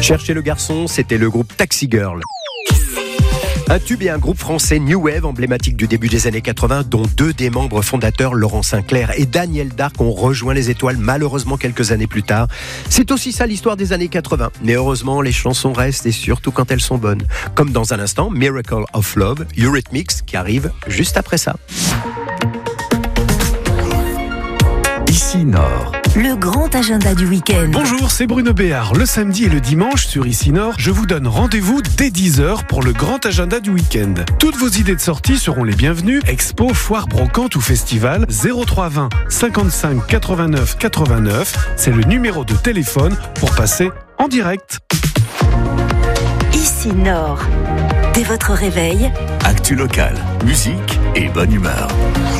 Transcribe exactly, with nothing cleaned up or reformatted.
Cherchez le garçon, c'était le groupe Taxi Girl. Un tube et un groupe français New Wave emblématique du début des années quatre-vingts, dont deux des membres fondateurs, Laurent Sinclair et Daniel Darc, ont rejoint les étoiles malheureusement quelques années plus tard. C'est aussi ça l'histoire des années quatre-vingts. Mais heureusement, les chansons restent, et surtout quand elles sont bonnes. Comme dans un instant, Miracle of Love, Eurythmics, qui arrive juste après ça. Ici Nord. Le grand agenda du week-end. Bonjour, c'est Bruno Béard. Le samedi et le dimanche sur Ici Nord, je vous donne rendez-vous dès dix heures pour le grand agenda du week-end. Toutes vos idées de sortie seront les bienvenues. Expo, foire, brocante ou festival. zéro trois vingt cinquante-cinq quatre-vingt-neuf quatre-vingt-neuf. C'est le numéro de téléphone pour passer en direct. Ici Nord. Dès votre réveil, Actu locale, musique et bonne humeur.